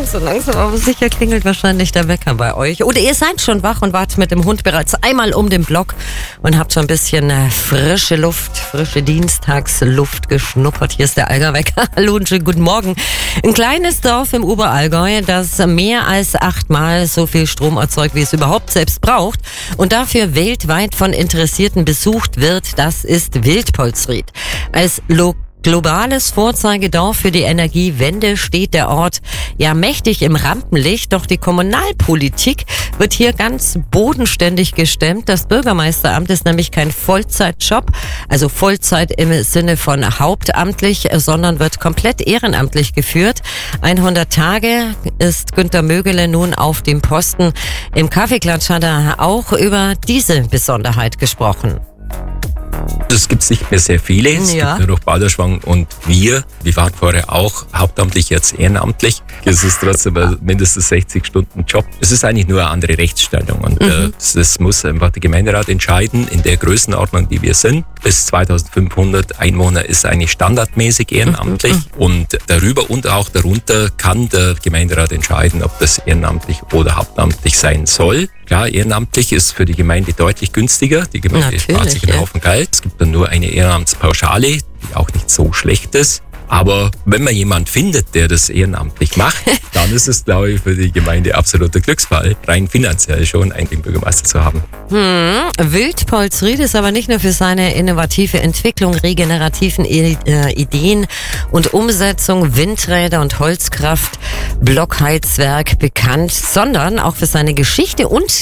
So langsam aber sicher klingelt wahrscheinlich der Wecker bei euch. Oder ihr seid schon wach und wart mit dem Hund bereits einmal um den Block und habt schon ein bisschen frische Luft, frische Dienstagsluft geschnuppert. Hier ist der Allgäu-Wecker. Hallo und schönen guten Morgen. Ein kleines Dorf im Oberallgäu, das mehr als 8-mal so viel Strom erzeugt, wie es überhaupt selbst braucht und dafür weltweit von Interessierten besucht wird, das ist Wildpolsried. Als globales Vorzeigedorf für die Energiewende steht der Ort ja mächtig im Rampenlicht, doch die Kommunalpolitik wird hier ganz bodenständig gestemmt. Das Bürgermeisteramt ist nämlich kein Vollzeitjob, also Vollzeit im Sinne von hauptamtlich, sondern wird komplett ehrenamtlich geführt. 100 Tage ist Günter Mögele nun auf dem Posten. Im Kaffeeklatsch hat er auch über diese Besonderheit gesprochen. Es gibt nicht mehr sehr viele, es gibt nur noch Balderschwang und wir waren vorher auch hauptamtlich, jetzt ehrenamtlich. Es ist trotzdem mindestens 60 Stunden Job. Es ist eigentlich nur eine andere Rechtsstellung und das muss einfach der Gemeinderat entscheiden in der Größenordnung, die wir sind. Bis 2500 Einwohner ist eigentlich standardmäßig ehrenamtlich und darüber und auch darunter kann der Gemeinderat entscheiden, ob das ehrenamtlich oder hauptamtlich sein soll. Klar, ehrenamtlich ist für die Gemeinde deutlich günstiger. Die Gemeinde spart sich einen Haufen Geld. Es gibt dann nur eine Ehrenamtspauschale, die auch nicht so schlecht ist. Aber wenn man jemand findet, der das ehrenamtlich macht, dann ist es, glaube ich, für die Gemeinde absoluter Glücksfall, rein finanziell schon einen Bürgermeister zu haben. Wildpolsried ist aber nicht nur für seine innovative Entwicklung, regenerativen Ideen und Umsetzung, Windräder und Holzkraft, Blockheizwerk bekannt, sondern auch für seine Geschichte und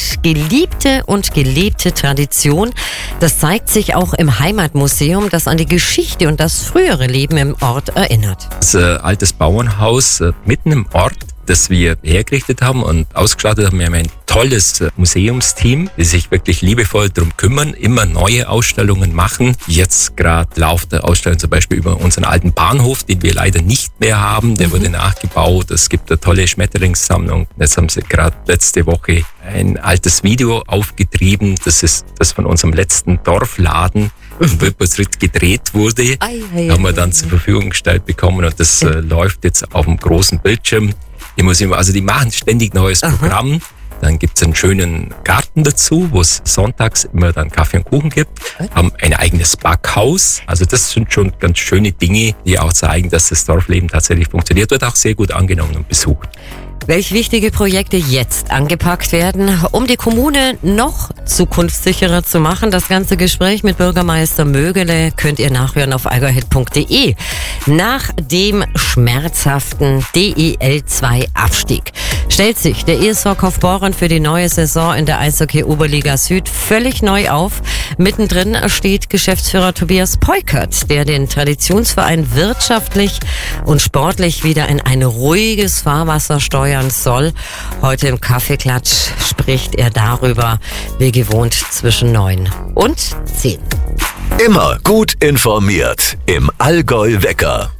gelebte Tradition. Das zeigt sich auch im Heimatmuseum, das an die Geschichte und das frühere Leben im Ort erinnert. Das ist ein altes Bauernhaus mitten im Ort, das wir hergerichtet haben und ausgestattet haben. Wir haben ein tolles Museumsteam, die sich wirklich liebevoll darum kümmern, immer neue Ausstellungen machen. Jetzt gerade läuft eine Ausstellung zum Beispiel über unseren alten Bahnhof, den wir leider nicht mehr haben. Der wurde nachgebaut. Es gibt eine tolle Schmetterlingssammlung. Jetzt haben sie gerade letzte Woche ein altes Video aufgetrieben. Das ist das von unserem letzten Dorfladen, in Wildpolsried gedreht wurde. Haben wir dann zur Verfügung gestellt bekommen und das läuft jetzt auf dem großen Bildschirm im Museum. Also die machen ständig neues Programm. Dann gibt's einen schönen Garten dazu, wo es sonntags immer dann Kaffee und Kuchen gibt. Haben ein eigenes Backhaus. Also das sind schon ganz schöne Dinge, die auch zeigen, dass das Dorfleben tatsächlich funktioniert. Wird auch sehr gut angenommen und besucht. Welche wichtige Projekte jetzt angepackt werden, um die Kommune noch zukunftssicherer zu machen? Das ganze Gespräch mit Bürgermeister Mögele könnt ihr nachhören auf allgäuhit.de. Nach dem schmerzhaften DEL2-Abstieg stellt sich der ESV Kaufbeuren für die neue Saison in der Eishockey-Oberliga Süd völlig neu auf. Mittendrin steht Geschäftsführer Tobias Peukert, der den Traditionsverein wirtschaftlich und sportlich wieder in ein ruhiges Fahrwasser steuern soll. Heute im Kaffeeklatsch spricht er darüber, wie gewohnt zwischen 9 und 10. Immer gut informiert im Allgäu-Wecker.